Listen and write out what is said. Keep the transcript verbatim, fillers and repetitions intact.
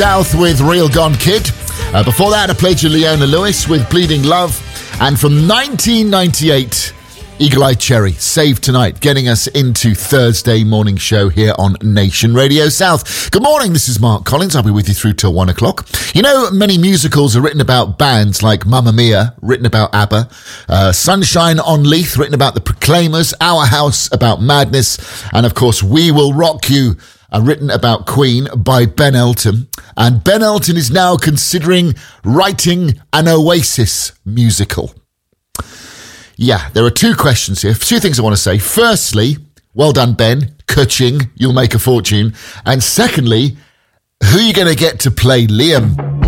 South with Real Gone Kid. Uh, before that, I played you Leona Lewis with Bleeding Love. And from nineteen ninety-eight, Eagle Eye Cherry, Save Tonight, getting us into Thursday morning show here on Nation Radio South. Good morning, this is Mark Collins. I'll be with you through till one o'clock. You know, many musicals are written about bands like Mamma Mia, written about ABBA, uh, Sunshine on Leith, written about the Proclaimers, Our House about Madness, and of course, We Will Rock You, are written about Queen by Ben Elton. And Ben Elton is now considering writing an Oasis musical. Yeah, there are two questions here. Two things I want to say. Firstly, well done, Ben. Ka-ching, you'll make a fortune. And secondly, who are you going to get to play Liam?